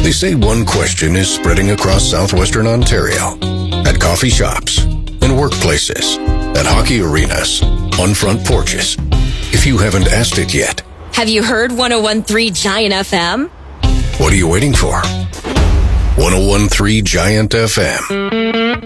They say one question is spreading across southwestern Ontario. At coffee shops, in workplaces, at hockey arenas, on front porches. If you haven't asked it yet, have you heard 101.3 Giant FM? What are you waiting for? 101.3 Giant FM.